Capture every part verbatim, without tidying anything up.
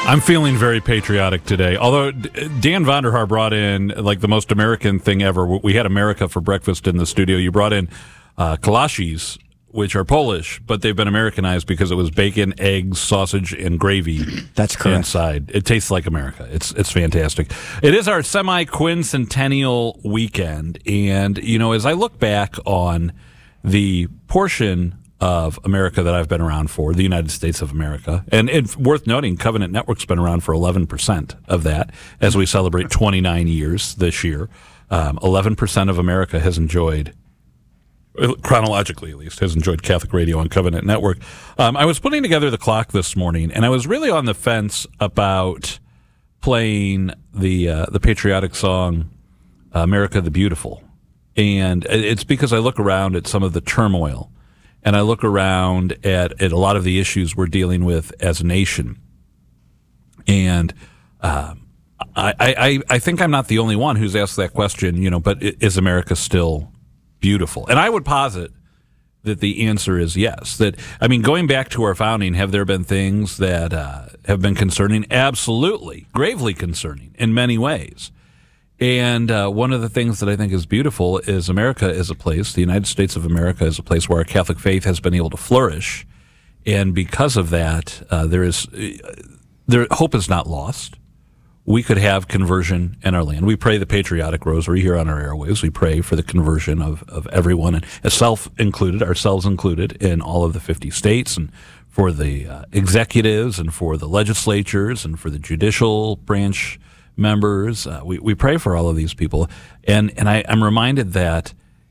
I'm feeling very patriotic today. Although Dan Vonderhaar brought in like the most American thing ever. We had America for breakfast in the studio. You brought in uh, kolaches, which are Polish, but they've been Americanized because it was bacon, eggs, sausage, and gravy. That's correct. Inside. It tastes like America. It's it's fantastic. It is our semi-quincentennial weekend, and you know, as I look back on the portion of America that I've been around for, the United States of America. And it's worth noting, Covenant Network's been around for eleven percent of that as we celebrate twenty-nine years this year. Um, eleven percent of America has enjoyed, chronologically at least, has enjoyed Catholic radio on Covenant Network. Um, I was putting together the clock this morning, and I was really on the fence about playing the, uh, the patriotic song, America the Beautiful. And it's because I look around at some of the turmoil, and I look around at, at a lot of the issues we're dealing with as a nation. And um, I, I, I think I'm not the only one who's asked that question, you know, but is America still beautiful? And I would posit that the answer is yes. That, I mean, going back to our founding, have there been things that uh, have been concerning? Absolutely. Gravely concerning in many ways. And uh, one of the things that I think is beautiful is America is a place, the United States of America is a place where our Catholic faith has been able to flourish. And because of that, uh, there is there hope is not lost. We could have conversion in our land. We pray the patriotic rosary here on our airwaves. We pray for the conversion of, of everyone, and self included, ourselves included, in all of the fifty states, and for the uh, executives, and for the legislatures, and for the judicial branch members. Uh, we, we pray for all of these people. And, and I, I'm reminded that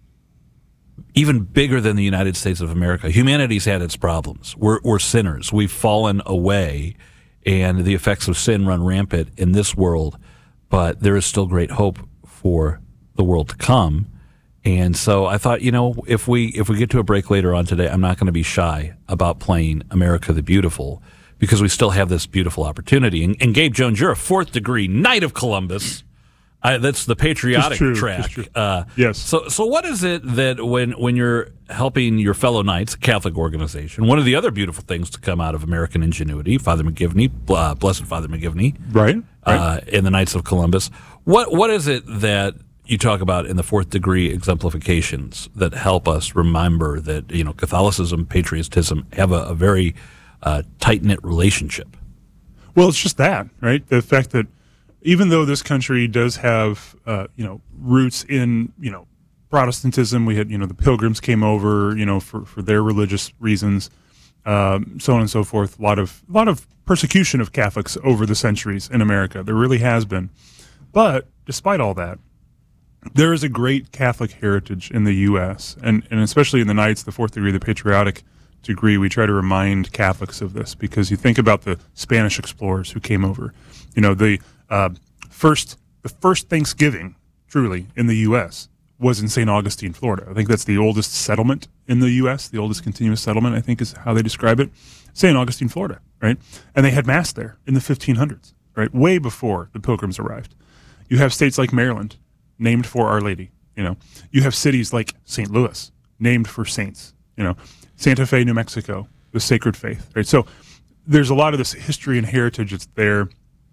even bigger than the United States of America, humanity's had its problems. We're, we're sinners. We've fallen away, and the effects of sin run rampant in this world. But there is still great hope for the world to come. And so I thought, you know, if we if we get to a break later on today, I'm not going to be shy about playing America the Beautiful, because we still have this beautiful opportunity. And, and Gabe Jones, you're a fourth degree Knight of Columbus. I, that's the patriotic true, track. Uh, yes. So, so what is it that when when you're helping your fellow Knights, a Catholic organization, one of the other beautiful things to come out of American ingenuity, Father McGivney, uh, Blessed Father McGivney, right, right. Uh, in the Knights of Columbus, what what is it that you talk about in the fourth degree exemplifications that help us remember that, you know, Catholicism, patriotism have a, a very uh, tight-knit relationship? Well, it's just that, right? The fact that even though this country does have, uh, you know, roots in, you know, Protestantism, we had, you know, the Pilgrims came over, you know, for, for their religious reasons, um, so on and so forth. A lot of a lot of persecution of Catholics over the centuries in America. There really has been. But despite all that, there is a great Catholic heritage in the U S, and, and especially in the Knights, the fourth degree, the patriotic degree, we try to remind Catholics of this, because you think about the Spanish explorers who came over. You know, the uh, first the first Thanksgiving, truly, in the U S was in Saint Augustine, Florida. I think that's the oldest settlement in the U S, the oldest continuous settlement, I think is how they describe it. Saint Augustine, Florida, right? And they had Mass there in the fifteen hundreds, right? Way before the Pilgrims arrived. You have states like Maryland, named for Our Lady, you know. You have cities like Saint Louis, named for saints, you know. Santa Fe, New Mexico, the Sacred Faith, right? So there's a lot of this history and heritage that's there,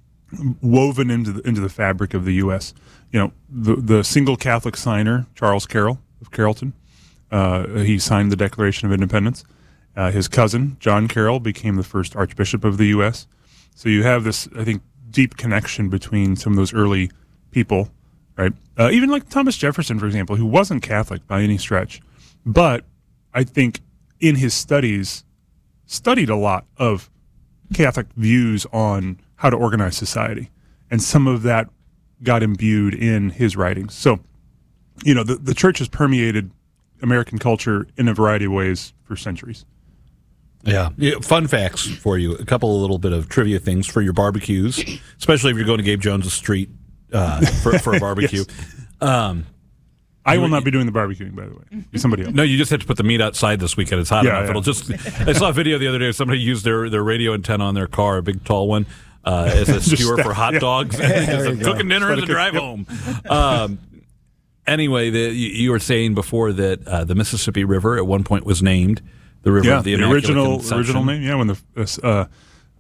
woven into the, into the fabric of the U S. You know, the the single Catholic signer, Charles Carroll of Carrollton, uh, he signed the Declaration of Independence. Uh, his cousin, John Carroll, became the first Archbishop of the U S. So you have this, I think, deep connection between some of those early people, right? Uh, even like Thomas Jefferson, for example, who wasn't Catholic by any stretch, but I think in his studies studied a lot of Catholic views on how to organize society, and some of that got imbued in his writings. So, you know, the, the church has permeated American culture in a variety of ways for centuries. Yeah. yeah. Fun facts for you. A couple of little bit of trivia things for your barbecues, especially if you're going to Gabe Jones' Street uh, for, for a barbecue. Yes. Um, I will not be doing the barbecuing, by the way. Be somebody else. No, you just have to put the meat outside this weekend. It's hot Yeah, enough. yeah. It'll just. I saw a video the other day of somebody used their, their radio antenna on their car, a big tall one, uh, as a Just skewer that, for hot yeah. dogs. There Just you go. cooking dinner as a Just let drive it home. Um, anyway, the, you, you were saying before that uh, the Mississippi River at one point was named the River Yeah, of the the Immaculate original Conception. original name. Yeah, when the uh,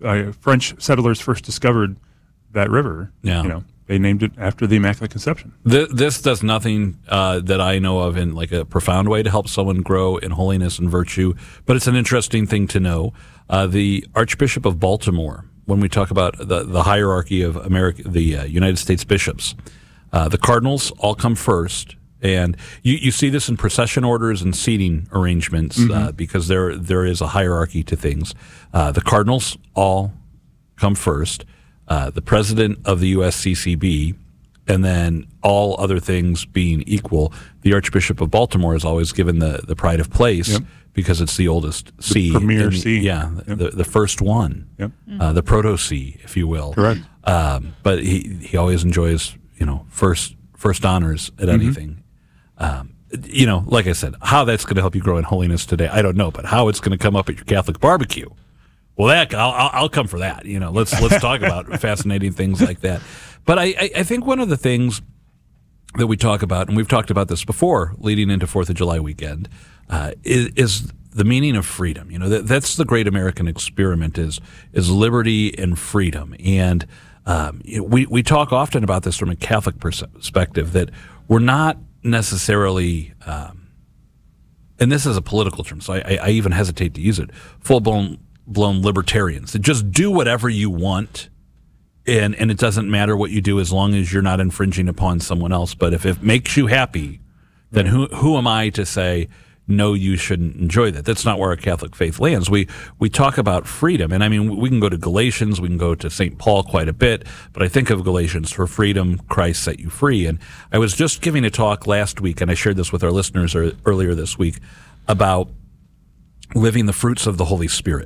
uh, French settlers first discovered that river, Yeah. you know, they named it after the Immaculate Conception. Th- This does nothing uh, that I know of in like a profound way to help someone grow in holiness and virtue, but it's an interesting thing to know. Uh, the Archbishop of Baltimore, when we talk about the, the hierarchy of America, the uh, United States bishops, uh, the cardinals all come first, and you, you see this in procession orders and seating arrangements mm-hmm. uh, because there there is a hierarchy to things. Uh, the cardinals all come first. Uh, the president of the U S C C B, and then all other things being equal, the Archbishop of Baltimore is always given the, the pride of place yep. because it's the oldest the see. Premier in, see. Yeah, yep. the, the first one, yep. uh, the proto-see, if you will. Correct. Um, but he, he always enjoys, you know, first first honors at mm-hmm. anything. Um, you know, like I said, how that's going to help you grow in holiness today, I don't know, but how it's going to come up at your Catholic barbecue. Well, that I'll, I'll come for that. You know, let's let's talk about fascinating things like that. But I, I, I think one of the things that we talk about, and we've talked about this before, leading into Fourth of July weekend, uh, is, is the meaning of freedom. You know, that, that's the great American experiment: is is liberty and freedom. And um, you know, we we talk often about this from a Catholic perspective, that we're not necessarily. Um, and this is a political term, so I, I even hesitate to use it. Full blown. blown libertarians that just do whatever you want, and and it doesn't matter what you do as long as you're not infringing upon someone else. But if it makes you happy, then who who am I to say no, you shouldn't enjoy that? That's not where our Catholic faith lands. We we talk about freedom, and I mean we can go to Galatians, we can go to Saint Paul quite a bit, but I think of Galatians: for freedom Christ set you free. And I was just giving a talk last week, and I shared this with our listeners earlier this week about living the fruits of the Holy Spirit.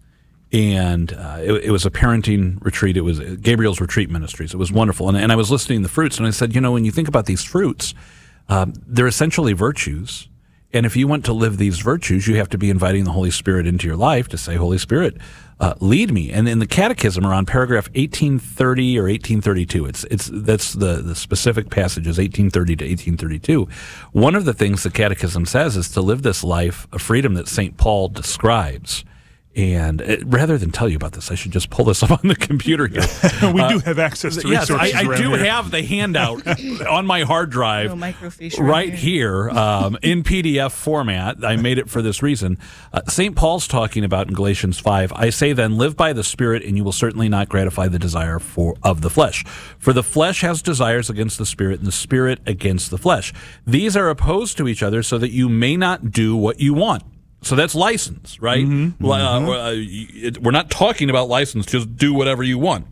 And uh, it, it was a parenting retreat. It was Gabriel's Retreat Ministries. It was wonderful. And, and I was listening to the fruits, and I said, you know, when you think about these fruits, um, they're essentially virtues. And if you want to live these virtues, you have to be inviting the Holy Spirit into your life to say, Holy Spirit, uh, lead me. And in the Catechism, around paragraph eighteen thirty or eighteen thirty-two, it's it's that's the, the specific passages, eighteen thirty to eighteen thirty-two. One of the things the Catechism says is to live this life of freedom that Saint Paul describes. And it, rather than tell you about this, I should just pull this up on the computer here. we uh, do have access to yes, resources. I, I do here. have the handout on my hard drive no microfiche right right here um, in P D F format. I made it for this reason. Uh, Saint Paul's talking about in Galatians five, I say then, live by the Spirit, and you will certainly not gratify the desire for of the flesh. For the flesh has desires against the Spirit, and the Spirit against the flesh. These are opposed to each other so that you may not do what you want. So that's license, right? Mm-hmm, uh, mm-hmm. Uh, it, we're not talking about license, just do whatever you want.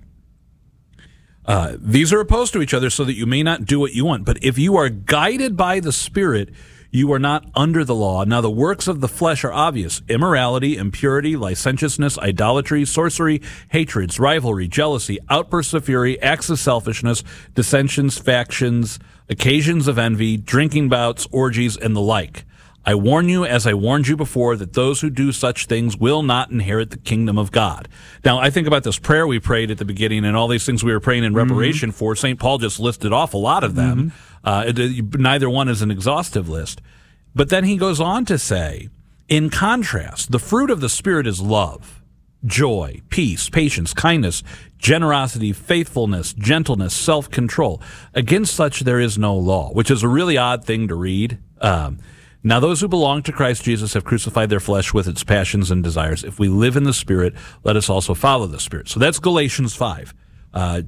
Uh, these are opposed to each other so that you may not do what you want. But if you are guided by the Spirit, you are not under the law. Now the works of the flesh are obvious: immorality, impurity, licentiousness, idolatry, sorcery, hatreds, rivalry, jealousy, outbursts of fury, acts of selfishness, dissensions, factions, occasions of envy, drinking bouts, orgies, and the like. I warn you, as I warned you before, that those who do such things will not inherit the kingdom of God. Now, I think about this prayer we prayed at the beginning and all these things we were praying in reparation mm-hmm. for. Saint Paul just listed off a lot of them. Mm-hmm. Uh, it, neither one is an exhaustive list. But then he goes on to say, in contrast, the fruit of the Spirit is love, joy, peace, patience, kindness, generosity, faithfulness, gentleness, self-control. Against such there is no law, which is a really odd thing to read. Um Now those who belong to Christ Jesus have crucified their flesh with its passions and desires. If we live in the Spirit, let us also follow the Spirit. So that's Galatians five. Uh,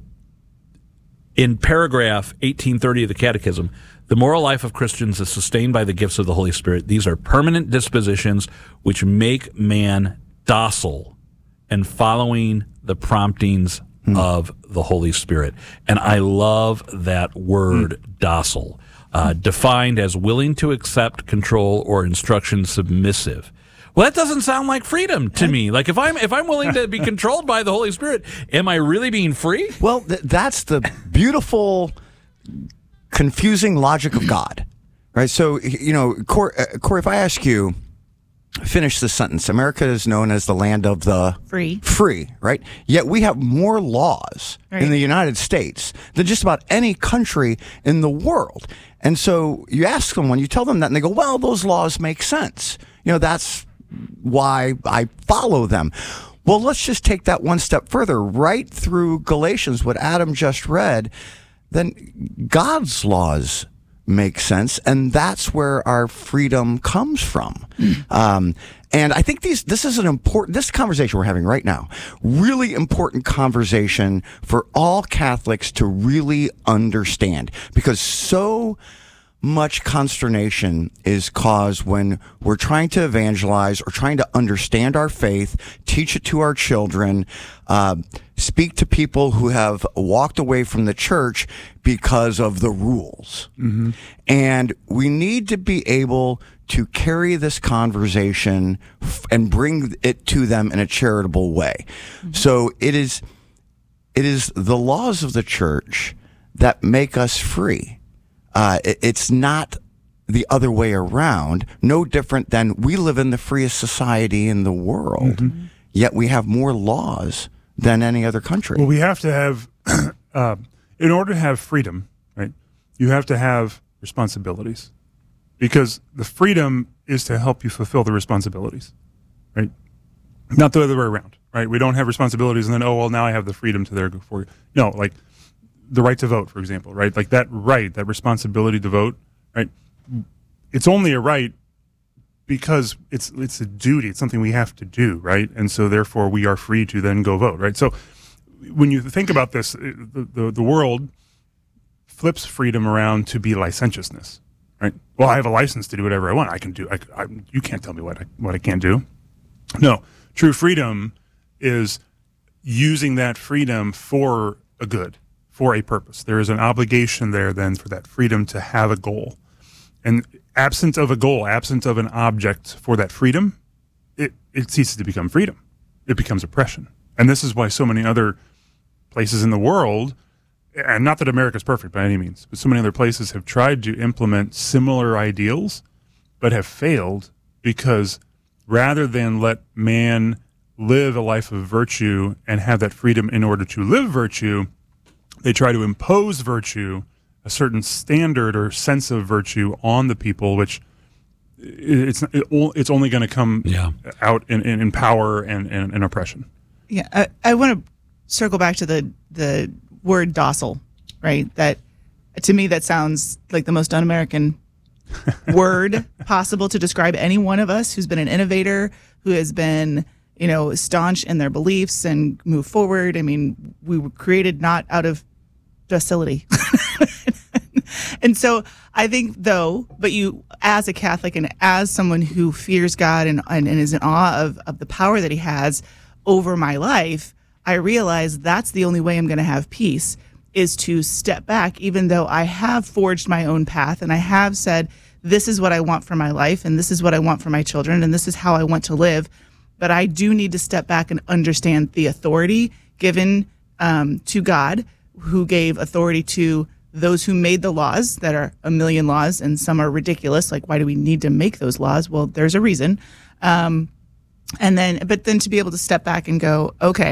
in paragraph eighteen thirty of the Catechism, the moral life of Christians is sustained by the gifts of the Holy Spirit. These are permanent dispositions which make man docile and following the promptings hmm. of the Holy Spirit. And I love that word hmm. docile. Uh, defined as willing to accept control or instruction, submissive. Well, that doesn't sound like freedom to me. Like if I'm if I'm willing to be controlled by the Holy Spirit, am I really being free? Well, th- that's the beautiful, confusing logic of God, right? So you know, Corey, uh, Corey, if I ask you, finish this sentence. America is known as the land of the free, free, right? Yet we have more laws right. in the United States than just about any country in the world. And so you ask someone, you tell them that, and they go, well, those laws make sense. You know, that's why I follow them. Well, let's just take that one step further. Right through Galatians, what Adam just read, then God's laws make sense, and that's where our freedom comes from. Mm. Um, and I think these this is an important, this conversation we're having right now, really important conversation for all Catholics to really understand, because so much consternation is caused when we're trying to evangelize or trying to understand our faith, teach it to our children, uh, speak to people who have walked away from the church because of the rules. Mm-hmm. And we need to be able to carry this conversation f- and bring it to them in a charitable way. Mm-hmm. So it is, it is the laws of the church that make us free. Uh, it, it's not the other way around, no different than we live in the freest society in the world, mm-hmm. yet we have more laws than any other country. Well, we have to have, uh, in order to have freedom, right, you have to have responsibilities, because the freedom is to help you fulfill the responsibilities, right? Not the other way around, right? We don't have responsibilities and then, oh, well, now I have the freedom to there go for you. No, like, the right to vote, for example, right? Like that right, that responsibility to vote, right? It's only a right because it's it's a duty. It's something we have to do, right? And so therefore we are free to then go vote, right? So when you think about this, the the, the world flips freedom around to be licentiousness, right? Well, I have a license to do whatever I want. I can do. I, I, you can't tell me what I, what I can't do. No, true freedom is using that freedom for a good, for a purpose. There is an obligation there then for that freedom to have a goal. And absent of a goal, absent of an object for that freedom, it, it ceases to become freedom. It becomes oppression. And this is why so many other places in the world, and not that America's perfect by any means, but so many other places have tried to implement similar ideals, but have failed, because rather than let man live a life of virtue and have that freedom in order to live virtue, they try to impose virtue, a certain standard or sense of virtue on the people, which it's it's only going to come yeah. out in, in, in power and, and, and oppression. Yeah, I, I want to circle back to the, the word docile, right? That, to me, that sounds like the most un-American word possible to describe any one of us who's been an innovator, who has been, you know, staunch in their beliefs and move forward. I mean, we were created not out of docility. And so I think, though, but you, as a Catholic and as someone who fears God and, and, and is in awe of, of the power that he has over my life, I realize that's the only way I'm going to have peace, is to step back, even though I have forged my own path and I have said, this is what I want for my life and this is what I want for my children and this is how I want to live. But I do need to step back and understand the authority given um, to God, who gave authority to those who made the laws, that are a million laws, and some are ridiculous. Like, why do we need to make those laws? Well, there's a reason. Um, and then, but then to be able to step back and go, okay,